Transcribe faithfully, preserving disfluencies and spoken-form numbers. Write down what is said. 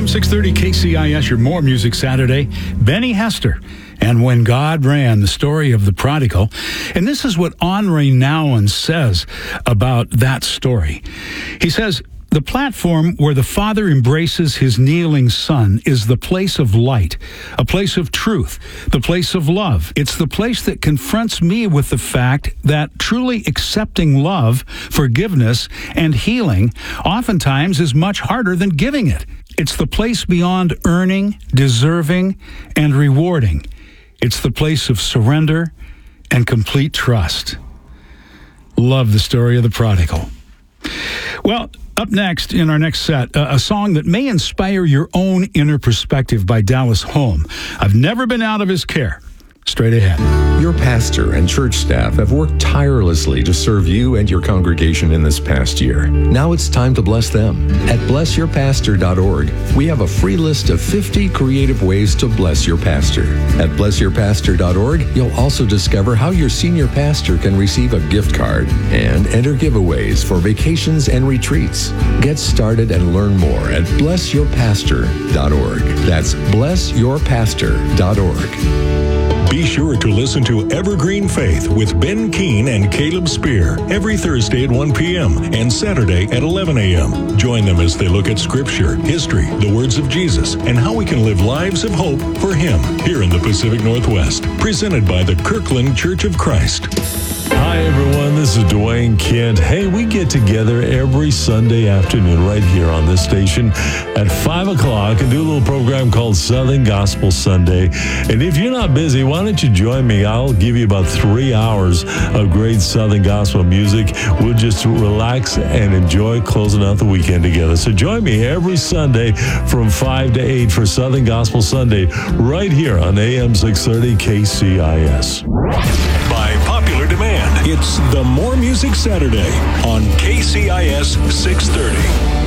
M six thirty K C I S, your More Music Saturday. Benny Hester and When God Ran, the story of the prodigal. And this is what Henri Nouwen says about that story. He says, the platform where the Father embraces his kneeling Son is the place of light, a place of truth, the place of love. It's the place that confronts me with the fact that truly accepting love, forgiveness, and healing oftentimes is much harder than giving it. It's the place beyond earning, deserving, and rewarding. It's the place of surrender and complete trust. Love the story of the prodigal. Well, up next in our next set, uh, a song that may inspire your own inner perspective by Dallas Holm. I've never been out of his care. Straight ahead. Your pastor and church staff have worked tirelessly to serve you and your congregation in this past year. Now it's time to bless them. At bless your pastor dot org, we have a free list of fifty creative ways to bless your pastor. At bless your pastor dot org, you'll also discover how your senior pastor can receive a gift card and enter giveaways for vacations and retreats. Get started and learn more at bless your pastor dot org. That's bless your pastor dot org. Be sure to listen to Evergreen Faith with Ben Keene and Caleb Spear every Thursday at one p.m. and Saturday at eleven a.m. Join them as they look at Scripture, history, the words of Jesus, and how we can live lives of hope for Him here in the Pacific Northwest. Presented by the Kirkland Church of Christ. Hi, everyone. This is Dwayne Kent. Hey, we get together every Sunday afternoon right here on this station at five o'clock and do a little program called Southern Gospel Sunday. And if you're not busy, why don't you join me? I'll give you about three hours of great Southern Gospel music. We'll just relax and enjoy closing out the weekend together. So join me every Sunday from five to eight for Southern Gospel Sunday right here on A M six thirty K C I S. By popular demand, it's the More Music Saturday on K C I S six thirty.